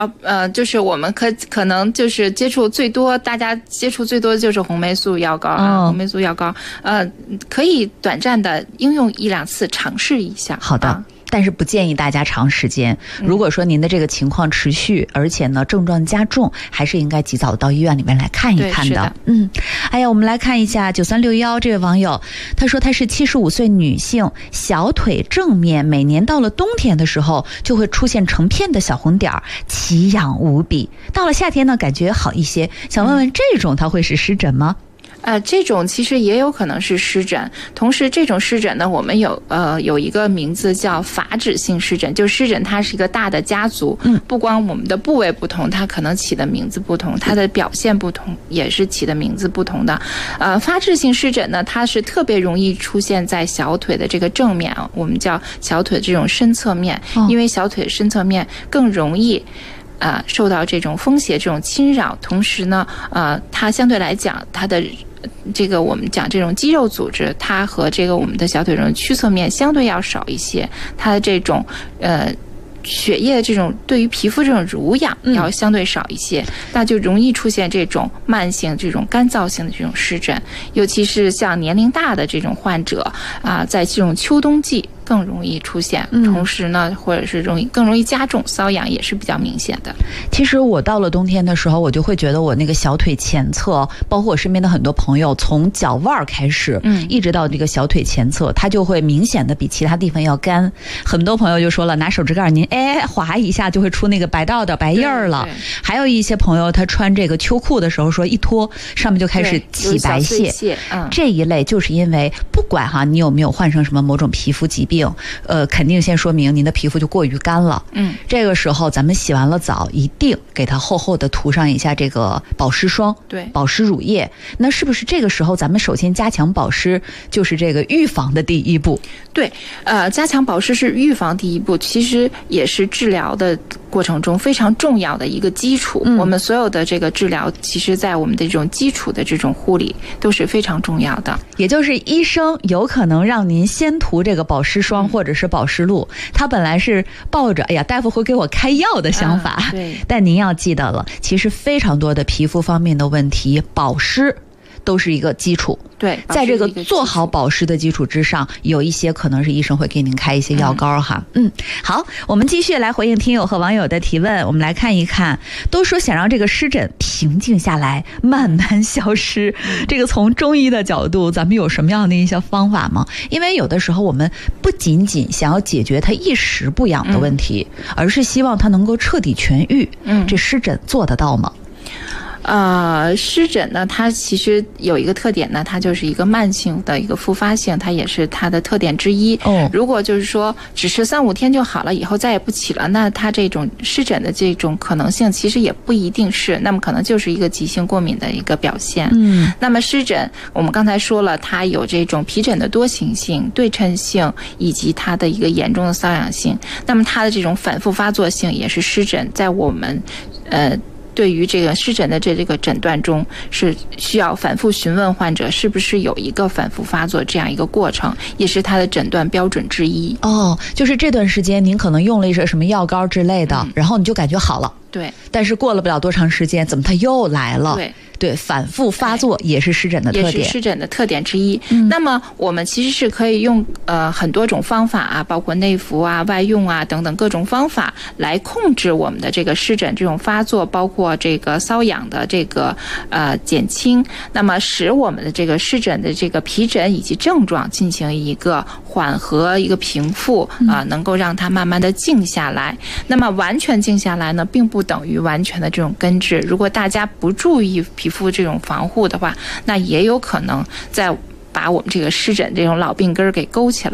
就是我们可能就是大家接触最多的就是红霉素药膏啊，红霉素药膏，可以短暂的应用1-2次尝试一下。 好的。但是不建议大家长时间。如果说您的这个情况持续，而且呢症状加重，还是应该及早到医院里面来看一看的。哎呀，我们来看一下9361这位网友，他说他是75岁女性，小腿正面每年到了冬天的时候就会出现成片的小红点，奇痒无比。到了夏天呢，感觉好一些。想问问这种它会是湿疹吗？ 这种其实也有可能是湿疹，同时这种湿疹呢，我们有一个名字叫法指性湿疹，就是湿疹它是一个大的家族，不光我们的部位不同，它可能起的名字不同，它的表现不同，也是起的名字不同的。法指性湿疹呢，它是特别容易出现在小腿的这个正面啊，我们叫小腿这种深侧面，因为小腿深侧面更容易受到这种风邪这种侵扰，同时呢，它相对来讲，它的这个我们讲这种肌肉组织，它和这个我们的小腿这种屈侧面相对要少一些，它的这种血液的这种对于皮肤这种濡养要相对少一些，那就容易出现这种慢性这种干燥性的这种湿疹，尤其是像年龄大的这种患者在这种秋冬季更容易出现，同时呢，或者是更容易加重，瘙痒也是比较明显的。 其实我到了冬天的时候，我就会觉得我那个小腿前侧，包括我身边的很多朋友，从脚腕开始，一直到这个小腿前侧，它就会明显的比其他地方要干。很多朋友就说了，拿手指盖您划一下就会出那个白道的白印儿了。还有一些朋友他穿这个秋裤的时候说一脱上面就开始起白屑，这一类就是因为不管你有没有患上什么某种皮肤疾病，肯定先说明您的皮肤就过于干了。这个时候咱们洗完了澡，一定给它厚厚的涂上一下这个保湿霜，对，保湿乳液。那是不是这个时候咱们首先加强保湿，就是这个预防的第一步？ 对，加强保湿是预防第一步，其实也是治疗的过程中非常重要的一个基础。我们所有的这个治疗，其实在我们的这种基础的这种护理都是非常重要的。 也就是医生有可能让您先涂这个保湿霜或者是保湿露，他本来是抱着大夫会给我开药的想法，对，但您要记得了，其实非常多的皮肤方面的问题，保湿都是一个基础。 对， 在这个做好保湿的基础之上，有一些可能是医生会给您开一些药膏哈。好，我们继续来回应听友和网友的提问。我们来看一看，都说想让这个湿疹平静下来，慢慢消失，这个从中医的角度，咱们有什么样的一些方法吗？因为有的时候我们不仅仅想要解决它一时不痒的问题，而是希望它能够彻底痊愈。这湿疹做得到吗？ 湿疹呢，它其实有一个特点呢，它就是一个慢性的一个复发性，它也是它的特点之一。如果就是说只是3-5天就好了，以后再也不起了，那它这种湿疹的这种可能性其实也不一定是，那么可能就是一个急性过敏的一个表现。那么湿疹我们刚才说了，它有这种皮疹的多形性、对称性，以及它的一个严重的瘙痒性。那么它的这种反复发作性也是湿疹在我们对于这个湿疹的这个诊断中，是需要反复询问患者是不是有一个反复发作这样一个过程，也是他的诊断标准之一。 就是这段时间您可能用了一些什么药膏之类的，然后你就感觉好了。 对， 但是过了不了多长时间，怎么它又来了？对，反复发作也是湿疹的特点， 也是湿疹的特点之一。那么我们其实是可以用很多种方法包括内服外用等等各种方法来控制我们的这个湿疹这种发作，包括这个瘙痒的这个减轻，那么使我们的这个湿疹的这个皮疹以及症状进行一个缓和、一个平复能够让它慢慢的静下来。那么完全静下来呢，并不等于完全的这种根治。如果大家不注意皮肤这种防护的话，那也有可能再把我们这个湿疹这种老病根给勾起来。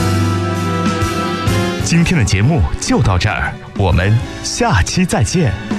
今天的节目就到这儿，我们下期再见。